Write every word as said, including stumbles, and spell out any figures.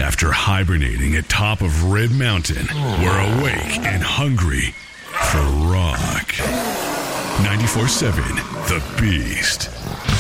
After hibernating atop of Red Mountain, we're awake and hungry for rock. ninety-four seven The Beast.